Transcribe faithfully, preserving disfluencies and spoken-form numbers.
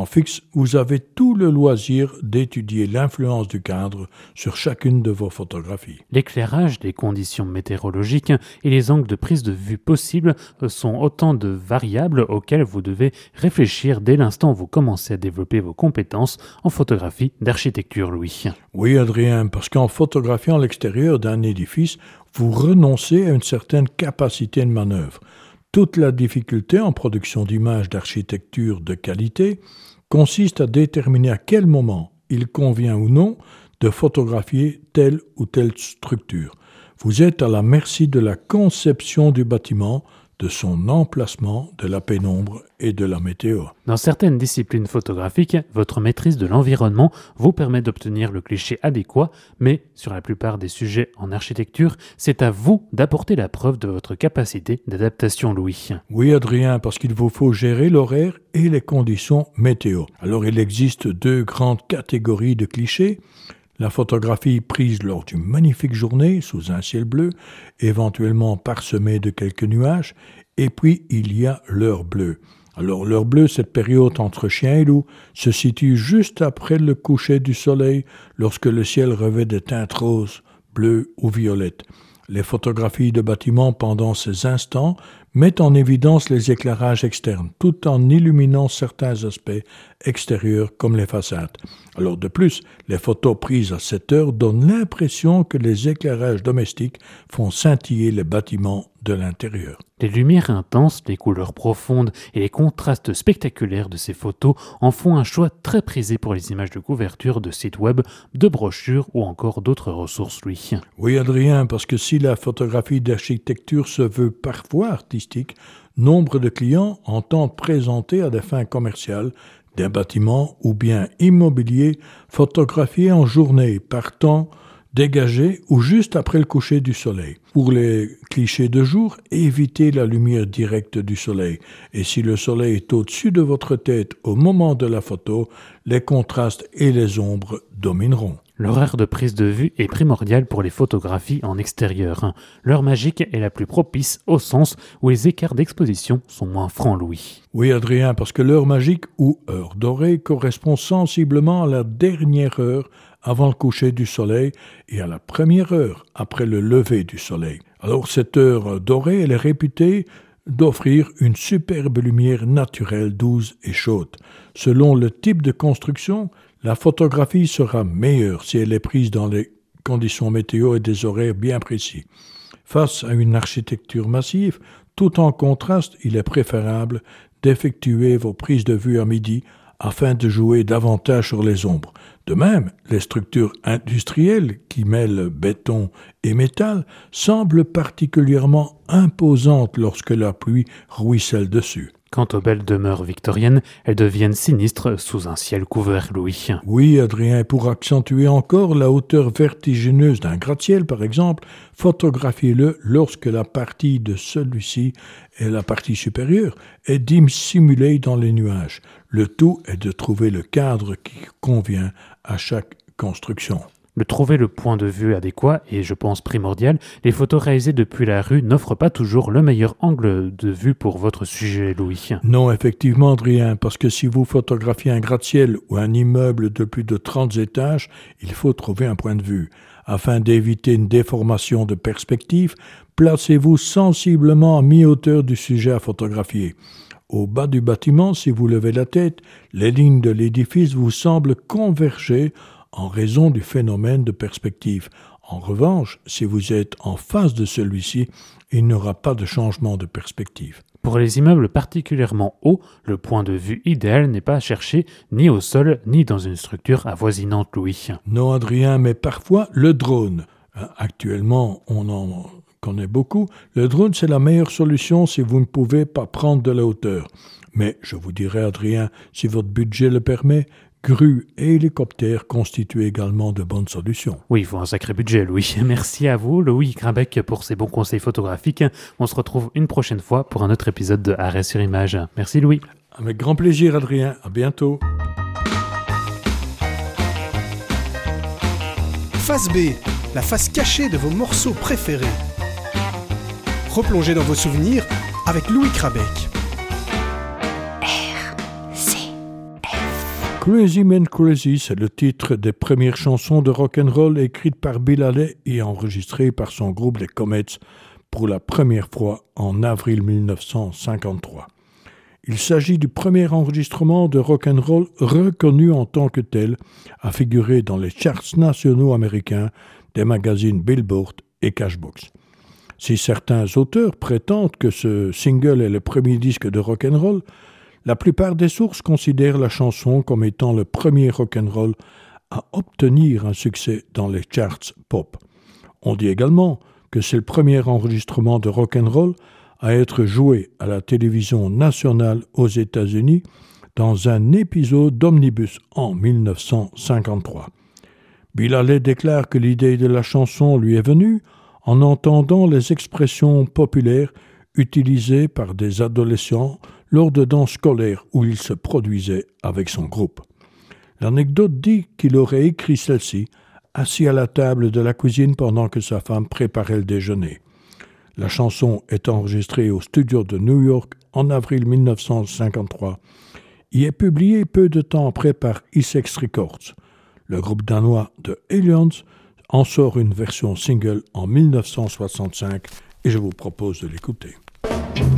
plan fixe, vous avez tout le loisir d'étudier l'influence du cadre sur chacune de vos photographies. L'éclairage, les conditions météorologiques et les angles de prise de vue possibles sont autant de variables auxquelles vous devez réfléchir dès l'instant où vous commencez à développer vos compétences en photographie d'architecture, Louis. Oui, Adrien, parce qu'en photographiant l'extérieur d'un édifice, vous renoncez à une certaine capacité de manœuvre. Toute la difficulté en production d'images d'architecture de qualité consiste à déterminer à quel moment il convient ou non de photographier telle ou telle structure. Vous êtes à la merci de la conception du bâtiment, de son emplacement, de la pénombre et de la météo. Dans certaines disciplines photographiques, votre maîtrise de l'environnement vous permet d'obtenir le cliché adéquat, mais sur la plupart des sujets en architecture, c'est à vous d'apporter la preuve de votre capacité d'adaptation, Louis. Oui, Adrien, parce qu'il vous faut gérer l'horaire et les conditions météo. Alors, il existe deux grandes catégories de clichés. La photographie prise lors d'une magnifique journée sous un ciel bleu, éventuellement parsemée de quelques nuages, et puis il y a l'heure bleue. Alors l'heure bleue, cette période entre chien et loup, se situe juste après le coucher du soleil, lorsque le ciel revêt des teintes roses, bleues ou violettes. Les photographies de bâtiments pendant ces instants mettent en évidence les éclairages externes, tout en illuminant certains aspects extérieurs comme les façades. Alors de plus, les photos prises à cette heure donnent l'impression que les éclairages domestiques font scintiller les bâtiments de l'intérieur. Les lumières intenses, les couleurs profondes et les contrastes spectaculaires de ces photos en font un choix très prisé pour les images de couverture de sites web, de brochures ou encore d'autres ressources, Louis. Oui, Adrien, parce que si la photographie d'architecture se veut parfois artistique, nombre de clients entendent présenter à des fins commerciales des bâtiments ou biens immobiliers photographiés en journée, par temps dégagé ou juste après le coucher du soleil. Pour les clichés de jour, évitez la lumière directe du soleil. Et si le soleil est au-dessus de votre tête au moment de la photo, les contrastes et les ombres domineront. L'horaire de prise de vue est primordial pour les photographies en extérieur. L'heure magique est la plus propice au sens où les écarts d'exposition sont moins francs, Louis. Oui, Adrien, parce que l'heure magique ou heure dorée correspond sensiblement à la dernière heure avant le coucher du soleil et à la première heure après le lever du soleil. Alors cette heure dorée, elle est réputée d'offrir une superbe lumière naturelle, douce et chaude. Selon le type de construction, la photographie sera meilleure si elle est prise dans les conditions météo et des horaires bien précis. Face à une architecture massive, tout en contraste, il est préférable d'effectuer vos prises de vue à midi afin de jouer davantage sur les ombres. De même, les structures industrielles qui mêlent béton et métal semblent particulièrement imposantes lorsque la pluie ruisselle dessus. Quant aux belles demeures victoriennes, elles deviennent sinistres sous un ciel couvert, Louis. Oui, Adrien, pour accentuer encore la hauteur vertigineuse d'un gratte-ciel, par exemple, photographiez-le lorsque la partie de celui-ci, et la partie supérieure, est dissimulée dans les nuages. Le tout est de trouver le cadre qui convient à chaque construction. De trouver le point de vue adéquat est, je pense, primordial. Les photos réalisées depuis la rue n'offrent pas toujours le meilleur angle de vue pour votre sujet, Louis. Non, effectivement, Adrien, parce que si vous photographiez un gratte-ciel ou un immeuble de plus de trente étages, il faut trouver un point de vue. Afin d'éviter une déformation de perspective, placez-vous sensiblement à mi-hauteur du sujet à photographier. Au bas du bâtiment, si vous levez la tête, les lignes de l'édifice vous semblent converger en raison du phénomène de perspective. En revanche, si vous êtes en face de celui-ci, il n'y aura pas de changement de perspective. Pour les immeubles particulièrement hauts, le point de vue idéal n'est pas à chercher ni au sol, ni dans une structure avoisinante, Louis. Non, Adrien, mais parfois le drone. Actuellement, on en connaît beaucoup. Le drone, c'est la meilleure solution si vous ne pouvez pas prendre de la hauteur. Mais je vous dirais, Adrien, si votre budget le permet, grues et hélicoptères constituent également de bonnes solutions. Oui, il faut un sacré budget, Louis. Merci à vous, Louis Grimbec, pour ces bons conseils photographiques. On se retrouve une prochaine fois pour un autre épisode de Arrêt sur Image. Merci, Louis. Avec grand plaisir, Adrien. À bientôt. Face B, la face cachée de vos morceaux préférés. Replongez dans vos souvenirs avec Louis Crabec. R C F Crazy Man Crazy, c'est le titre des premières chansons de rock'n'roll écrites par Bill Haley et enregistrées par son groupe les Comets pour la première fois en avril mille neuf cent cinquante-trois. Il s'agit du premier enregistrement de rock'n'roll reconnu en tant que tel à figurer dans les charts nationaux américains des magazines Billboard et Cashbox. Si certains auteurs prétendent que ce single est le premier disque de rock'n'roll, la plupart des sources considèrent la chanson comme étant le premier rock'n'roll à obtenir un succès dans les charts pop. On dit également que c'est le premier enregistrement de rock'n'roll à être joué à la télévision nationale aux États-Unis dans un épisode d'Omnibus en mille neuf cent cinquante-trois. Bill Haley déclare que l'idée de la chanson lui est venue en entendant les expressions populaires utilisées par des adolescents lors de danses scolaires où il se produisait avec son groupe. L'anecdote dit qu'il aurait écrit celle-ci assis à la table de la cuisine pendant que sa femme préparait le déjeuner. La chanson est enregistrée au studio de New York en avril mille neuf cent cinquante-trois et est publiée peu de temps après par Essex Records. Le groupe danois de Aliens en sort une version single en mille neuf cent soixante-cinq et je vous propose de l'écouter.